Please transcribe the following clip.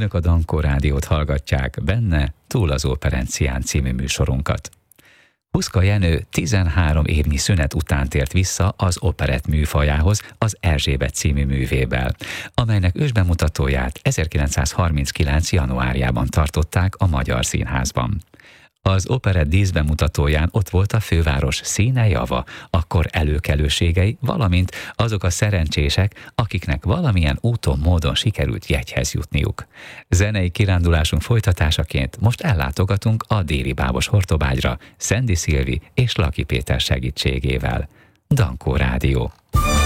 Önök a Dankó Rádiót hallgatják, benne Túl az Operencián című műsorunkat. Huszka Jenő 13 évnyi szünet után tért vissza az operett műfajához az Erzsébet című művével, amelynek ősbemutatóját 1939. januárjában tartották a Magyar Színházban. Az operett díszbemutatóján ott volt a főváros színe java, akkor előkelőségei, valamint azok a szerencsések, akiknek valamilyen úton, módon sikerült jegyhez jutniuk. Zenei kirándulásunk folytatásaként most ellátogatunk a Déri Bábos Hortobágyra, Szendi Szilvi és Laki Péter segítségével. Dankó Rádió.